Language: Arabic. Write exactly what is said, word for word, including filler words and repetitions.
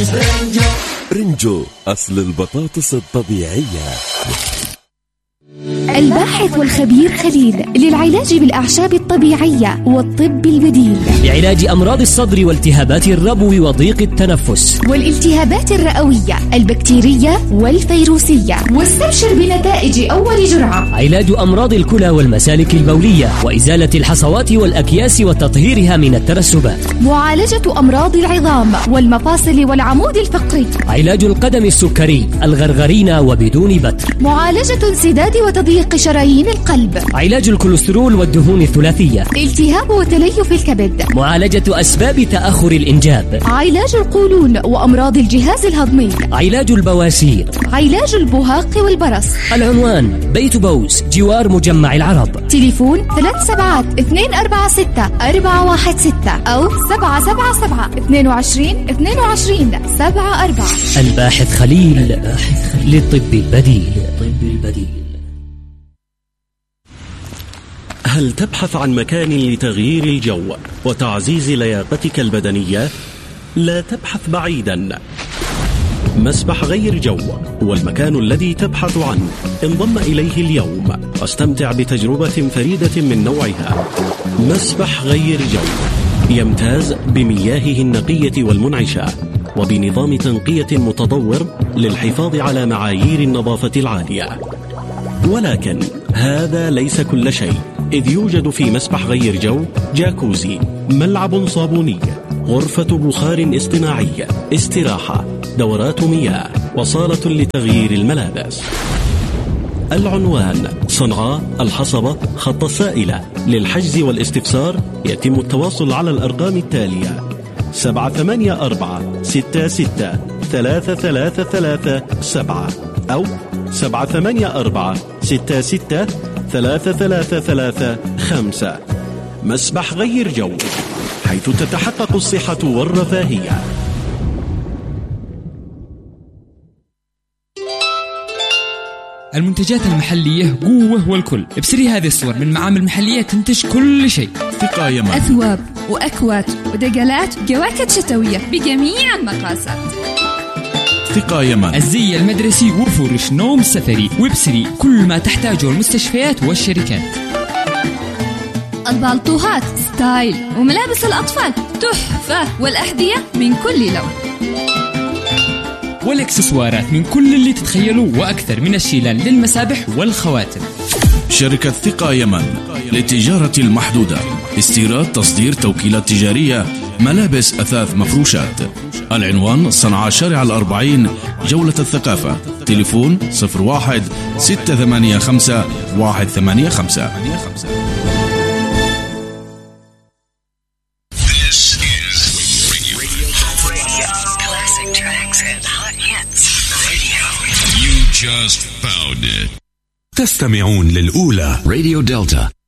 رنجو رنجو أصل البطاطس الطبيعية. الباحث والخبير خليل للعلاج بالأعشاب الطبيعية والطب البديل لعلاج أمراض الصدر والتهابات الربو وضيق التنفس والالتهابات الرئوية البكتيرية والفيروسية. واستبشر بنتائج أول جرعة. علاج أمراض الكلى والمسالك البولية وإزالة الحصوات والأكياس وتطهيرها من الترسبات. معالجة أمراض العظام والمفاصل والعمود الفقري. علاج القدم السكري الغرغرينة وبدون بتر. معالجة انسداد وتضييق شرايين القلب. علاج الكوليسترول والدهون الثلاثية. التهاب وتليف الكبد. معالجة أسباب تأخر الإنجاب. علاج القولون وأمراض الجهاز الهضمي. علاج البواسير. علاج البهاق والبرص. العنوان بيت بوز جوار مجمع العرب. تليفون ثلاث سبعات اثنين أربعة ستة أربعة واحد ستة أو سبعة سبعة سبعة اثنين وعشرين اثنين وعشرين سبعة أربعة. الباحث خليل للطب البديل. طب البديل. هل تبحث عن مكان لتغيير الجو وتعزيز لياقتك البدنية؟ لا تبحث بعيدا. مسبح غير جو هو المكان الذي تبحث عنه. انضم إليه اليوم واستمتع بتجربة فريدة من نوعها. مسبح غير جو يمتاز بمياهه النقية والمنعشة وبنظام تنقية متطور للحفاظ على معايير النظافة العالية. ولكن هذا ليس كل شيء، إذ يوجد في مسبح غير جو جاكوزي، ملعب صابوني، غرفة بخار اصطناعي، استراحة، دورات مياه، وصالة لتغيير الملابس. العنوان صنعاء الحصبة خط السائلة. للحجز والاستفسار يتم التواصل على الأرقام التالية: سبعة ثمانية أربعة ستة ستة ثلاثة ثلاثة ثلاثة سبعة أو سبعة ثمانية أربعة ستة ستة ثلاثة ثلاثة ثلاثة خمسة. مسبح غير جو، حيث تتحقق الصحة والرفاهية. المنتجات المحلية قوة والكل. ابشري هذه الصور من معامل محلية تنتج كل شيء. ثقة يمن. أثواب وأكوات ودجلات جواكت شتوية بجميع المقاسات. ثقة يمن. الزي المدرسي وفرش نوم سفري. وابشري كل ما تحتاجه المستشفيات والشركات. البالطوهات ستايل وملابس الأطفال تحفة، والأحذية من كل لون، والاكسسوارات من كل اللي تتخيلوه وأكثر من الشيلان للمسابح والخواتم. شركة ثقة يمن للتجارة المحدودة، استيراد تصدير توكيلات تجارية، ملابس أثاث مفروشات. العنوان صنعاء شارع الأربعين جولة الثقافة. تليفون صفر واحد ستة ثمانية خمسة واحد ثمانية خمسة. Just found it. تستمعون للأولى راديو دلتا.